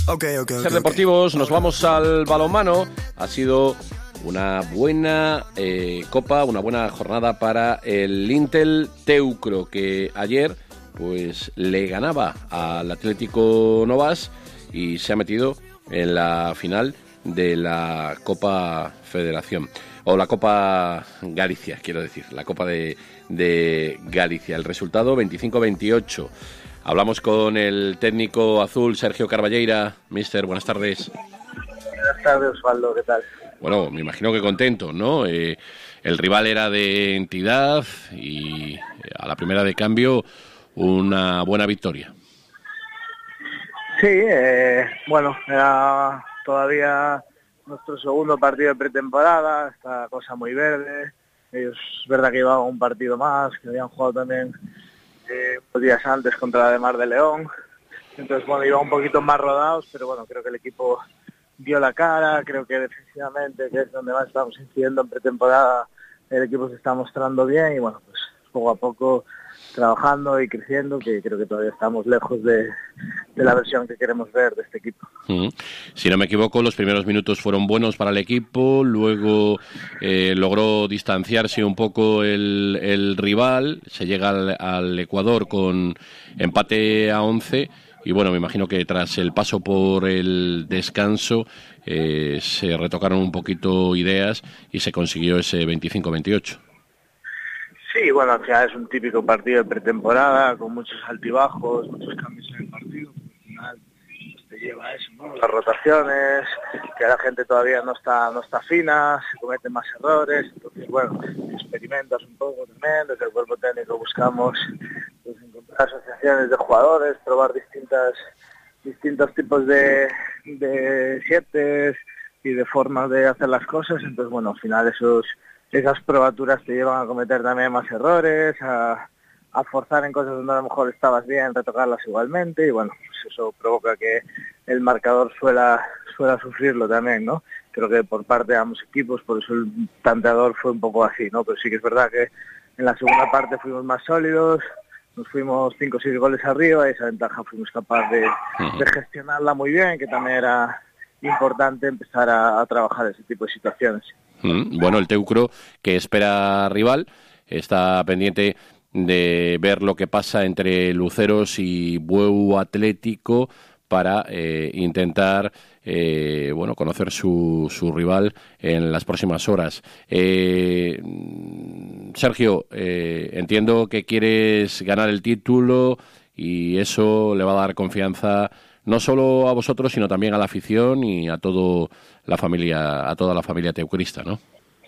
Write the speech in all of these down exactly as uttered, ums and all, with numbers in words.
Okay, okay, Ser okay, Deportivos, okay. Nos vamos al balonmano. Ha sido una buena eh, copa, una buena jornada para el Intel Teucro, que ayer pues le ganaba al Atlético Novas y se ha metido en la final de la Copa Federación, o la Copa Galicia, quiero decir, la Copa de, de Galicia. El resultado veinticinco a veintiocho. Hablamos con el técnico azul, Sergio Carballeira. Mister, buenas tardes. Buenas tardes, Osvaldo, ¿qué tal? Bueno, me imagino que contento, ¿no? Eh, el rival era de entidad y a la primera de cambio una buena victoria. Sí, eh, bueno, era todavía nuestro segundo partido de pretemporada, esta cosa muy verde. Ellos, es verdad que llevaban un partido más, que habían jugado también eh, unos días antes contra la de Mar de León. Entonces, bueno, iban un poquito más rodados, pero bueno, creo que el equipo dio la cara. Creo que defensivamente, que es donde más estamos incidiendo en pretemporada, el equipo se está mostrando bien y bueno, pues poco a poco trabajando y creciendo, que creo que todavía estamos lejos de, de la versión que queremos ver de este equipo. Mm. Si no me equivoco, los primeros minutos fueron buenos para el equipo, luego eh, logró distanciarse un poco el, el rival, se llega al, al Ecuador con empate a once y bueno, me imagino que tras el paso por el descanso eh, se retocaron un poquito ideas y se consiguió ese veinticinco a veintiocho. Sí, bueno, al final es un típico partido de pretemporada, con muchos altibajos, muchos cambios en el partido, al final pues, te lleva a eso, ¿no? Las rotaciones, que la gente todavía no está no está fina, se cometen más errores, entonces bueno, experimentas un poco también, desde el cuerpo técnico buscamos pues, encontrar asociaciones de jugadores, probar distintas distintos tipos de, de siete y de formas de hacer las cosas, entonces bueno, al final esos esas probaturas te llevan a cometer también más errores, a, a forzar en cosas donde a lo mejor estabas bien, retocarlas igualmente, y bueno, pues eso provoca que el marcador suela, suela sufrirlo también, ¿no? Creo que por parte de ambos equipos, por eso el tanteador fue un poco así, ¿no? Pero sí que es verdad que en la segunda parte fuimos más sólidos, nos fuimos cinco o seis goles arriba, y esa ventaja fuimos capaces de, de gestionarla muy bien, que también era importante empezar a, a trabajar ese tipo de situaciones. Bueno, el Teucro, que espera rival, está pendiente de ver lo que pasa entre Luceros y Bueu Atlético para eh, intentar eh, bueno, conocer su, su rival en las próximas horas. Eh, Sergio, eh, entiendo que quieres ganar el título y eso le va a dar confianza no solo a vosotros, sino también a la afición y a todo la familia, a toda la familia teucrista, ¿no?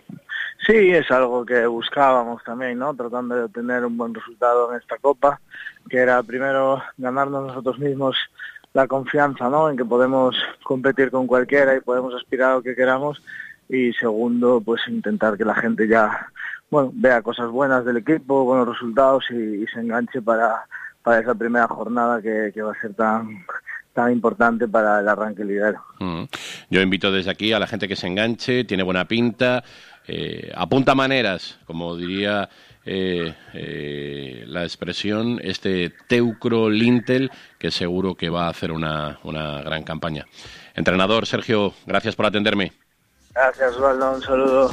Sí, es algo que buscábamos también, ¿no? Tratando de obtener un buen resultado en esta Copa, que era primero ganarnos nosotros mismos la confianza, ¿no? En que podemos competir con cualquiera y podemos aspirar a lo que queramos, y segundo, pues intentar que la gente ya, bueno, vea cosas buenas del equipo, buenos resultados y, y se enganche para, para esa primera jornada que, que va a ser tan tan importante para el arranque liguero. Mm. Yo invito desde aquí a la gente que se enganche, tiene buena pinta, eh, apunta maneras, como diría eh, eh, la expresión, este Teucro Lintel, que seguro que va a hacer una, una gran campaña. Entrenador Sergio, gracias por atenderme. Gracias, Osvaldo, un saludo.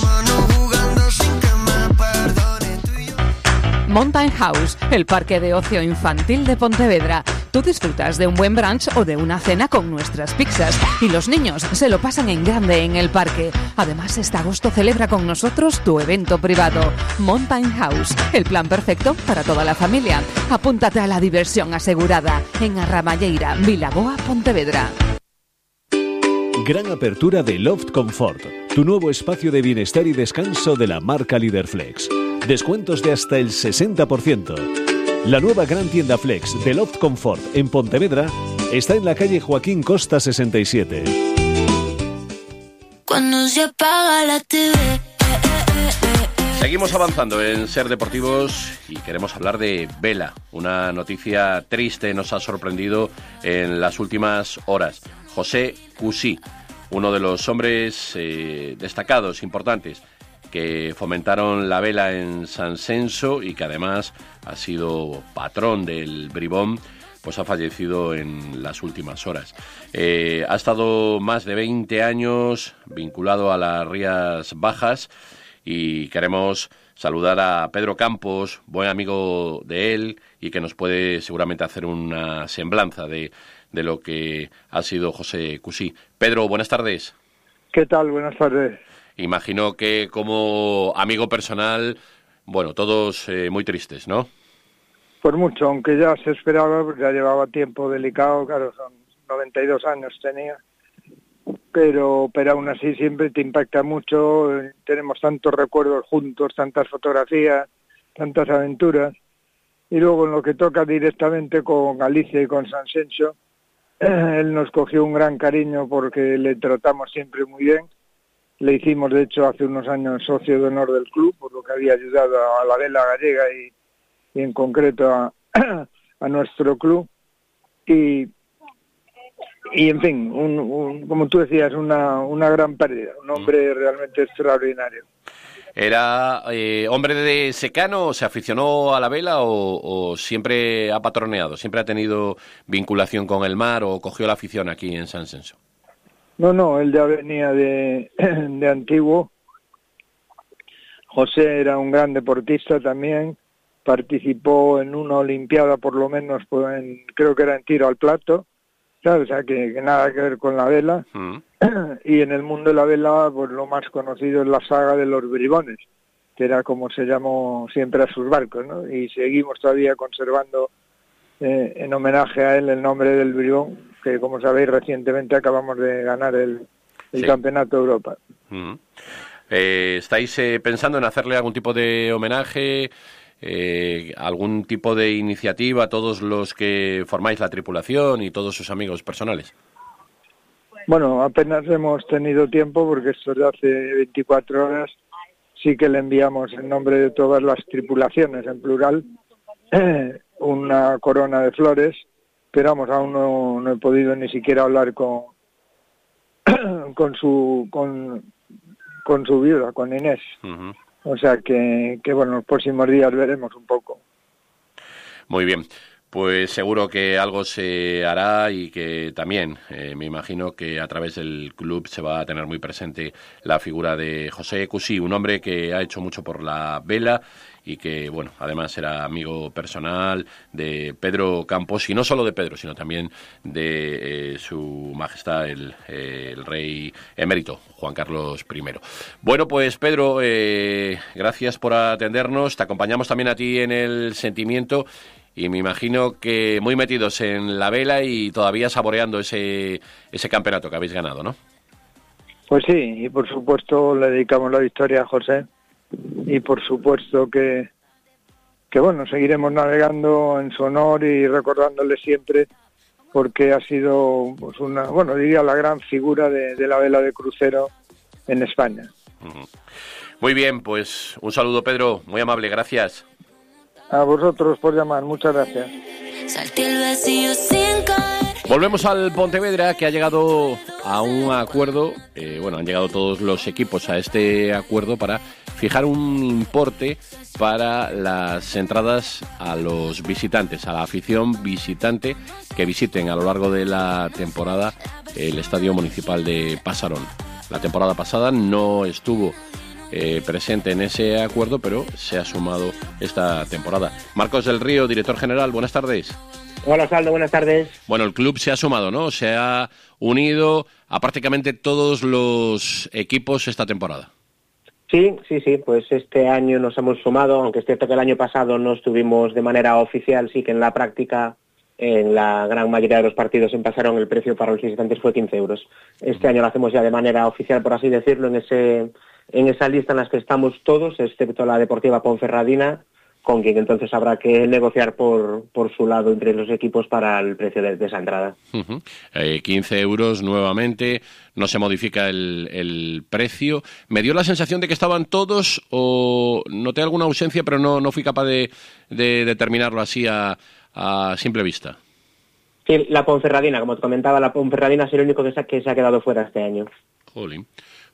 Mountain House, el parque de ocio infantil de Pontevedra. Tú disfrutas de un buen brunch o de una cena con nuestras pizzas y los niños se lo pasan en grande en el parque. Además, este agosto celebra con nosotros tu evento privado. Mountain House, el plan perfecto para toda la familia. Apúntate a la diversión asegurada en Arramalleira, Vilagoa, Pontevedra. Gran apertura de Loft Comfort, tu nuevo espacio de bienestar y descanso de la marca Liderflex. Descuentos de hasta el sesenta por ciento. La nueva gran tienda Flex de Loft Comfort en Pontevedra está en la calle Joaquín Costa sesenta y siete. Cuando se apaga la T V. Eh, eh, eh, eh. Seguimos avanzando en Ser Deportivos y queremos hablar de vela. Una noticia triste nos ha sorprendido en las últimas horas. José Cusí, uno de los hombres eh, destacados, importantes, que fomentaron la vela en San Censo y que además ha sido patrón del Bribón, pues ha fallecido en las últimas horas. Eh, ha estado más de veinte años vinculado a las Rías Bajas y queremos saludar a Pedro Campos, buen amigo de él y que nos puede seguramente hacer una semblanza de, de lo que ha sido José Cusí. Pedro, buenas tardes. ¿Qué tal? Buenas tardes. Imagino que como amigo personal, bueno, todos eh, muy tristes, ¿no? Por mucho, aunque ya se esperaba, ya llevaba tiempo delicado, claro, son noventa y dos años tenía, pero pero aún así siempre te impacta mucho, tenemos tantos recuerdos juntos, tantas fotografías, tantas aventuras, y luego en lo que toca directamente con Galicia y con Sanxenxo, eh, él nos cogió un gran cariño porque le tratamos siempre muy bien, le hicimos de hecho hace unos años socio de honor del club, por lo que había ayudado a la vela gallega y, y en concreto a, a nuestro club, y Y, en fin, un, un, como tú decías, una, una gran pérdida, un hombre realmente extraordinario. ¿Era eh, hombre de secano, se aficionó a la vela o, o siempre ha patroneado, siempre ha tenido vinculación con el mar o cogió la afición aquí en Sanxenxo? No, no, él ya venía de, de antiguo. José era un gran deportista también, participó en una olimpiada por lo menos, pues en, creo que era en tiro al plato. Claro, o sea, que, que nada que ver con la vela. Mm. Y en el mundo de la vela, pues lo más conocido es la saga de los bribones, que era como se llamó siempre a sus barcos, ¿no? Y seguimos todavía conservando eh, en homenaje a él el nombre del bribón, que como sabéis recientemente acabamos de ganar el, el sí. Campeonato de Europa. Mm. Eh, ¿Estáis eh, pensando en hacerle algún tipo de homenaje? Eh, algún tipo de iniciativa a todos los que formáis la tripulación y todos sus amigos personales? Bueno, apenas hemos tenido tiempo porque esto es de hace veinticuatro horas. Sí que le enviamos en nombre de todas las tripulaciones, en plural, eh, una corona de flores, pero vamos, aún no, no he podido ni siquiera hablar con con su con, con su viuda, con Inés. Uh-huh. O sea que, que, bueno, los próximos días veremos un poco. Muy bien. Pues seguro que algo se hará y que también eh, me imagino que a través del club se va a tener muy presente la figura de José Cusí, un hombre que ha hecho mucho por la vela y que, bueno, además era amigo personal de Pedro Campos, y no solo de Pedro, sino también de eh, su majestad, el, eh, el rey emérito, Juan Carlos primero. Bueno, pues Pedro, eh, gracias por atendernos, te acompañamos también a ti en el sentimiento, y me imagino que muy metidos en la vela y todavía saboreando ese, ese campeonato que habéis ganado, ¿no? Pues sí, y por supuesto le dedicamos la victoria a José, y por supuesto que, que bueno, seguiremos navegando en su honor y recordándole siempre, porque ha sido, pues una, bueno, diría la gran figura de, de la vela de crucero en España. Uh-huh. Muy bien, pues un saludo, Pedro, muy amable, gracias. A vosotros por llamar, muchas gracias. Volvemos al Pontevedra, que ha llegado a un acuerdo, eh, bueno, han llegado todos los equipos a este acuerdo para fijar un importe para las entradas a los visitantes, a la afición visitante que visiten a lo largo de la temporada el Estadio Municipal de Pasarón. La temporada pasada no estuvo eh, presente en ese acuerdo, pero se ha sumado esta temporada. Marcos del Río, director general, buenas tardes. Hola, Saldo, buenas tardes. Bueno, el club se ha sumado, ¿no? Se ha unido a prácticamente todos los equipos esta temporada. Sí, sí, sí, pues este año nos hemos sumado, aunque es cierto que el año pasado no estuvimos de manera oficial, sí que en la práctica, en la gran mayoría de los partidos en Pasarón, el precio para los visitantes fue quince euros. Este año lo hacemos ya de manera oficial, por así decirlo, en ese en esa lista en la que estamos todos, excepto la Deportiva Ponferradina, con quien entonces habrá que negociar por, por su lado entre los equipos para el precio de, de esa entrada. Uh-huh. Eh, quince euros nuevamente, no se modifica el, el precio. Me dio la sensación de que estaban todos, o noté alguna ausencia, pero no, no fui capaz de, de determinarlo así a, a simple vista. Sí, la Ponferradina, como te comentaba, la Ponferradina es el único que se, que se ha quedado fuera este año. Jolín.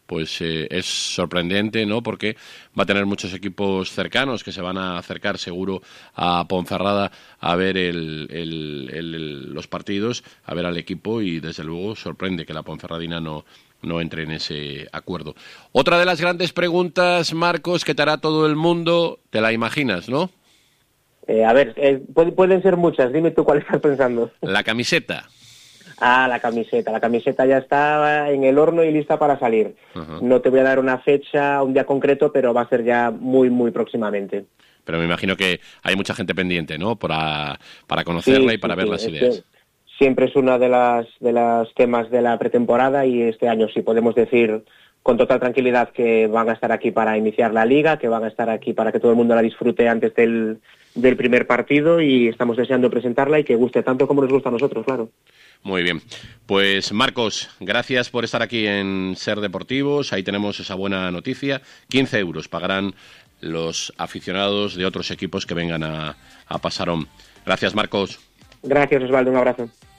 pues eh, es sorprendente, ¿no? Porque va a tener muchos equipos cercanos que se van a acercar seguro a Ponferrada a ver el, el, el, el, los partidos, a ver al equipo, y desde luego sorprende que la Ponferradina no, no entre en ese acuerdo. Otra de las grandes preguntas, Marcos, que te hará todo el mundo, te la imaginas, ¿no? Eh, a ver, eh, pueden ser muchas, dime tú cuál estás pensando. La camiseta. Ah, la camiseta. La camiseta ya está en el horno y lista para salir. Uh-huh. No te voy a dar una fecha, un día concreto, pero va a ser ya muy, muy próximamente. Pero me imagino que hay mucha gente pendiente, ¿no? Para, para conocerla sí, y para sí, ver sí. las es ideas. Siempre es uno de las de los temas de la pretemporada, y este año sí podemos decir con total tranquilidad que van a estar aquí para iniciar la liga, que van a estar aquí para que todo el mundo la disfrute antes del, del primer partido, y estamos deseando presentarla y que guste tanto como nos gusta a nosotros, claro. Muy bien. Pues Marcos, gracias por estar aquí en Ser Deportivos. Ahí tenemos esa buena noticia. quince euros pagarán los aficionados de otros equipos que vengan a, a Pasarón. Gracias, Marcos. Gracias, Osvaldo. Un abrazo.